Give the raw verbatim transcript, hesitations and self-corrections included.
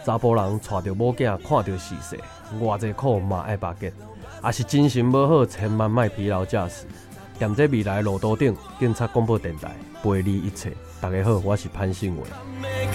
查甫人带着某囝看到视线，偌济苦嘛爱巴结，也是精神无好，千万莫疲劳驾驶。踮在未来路途顶，警察广播电台陪你一切。大家好，我是潘信伟。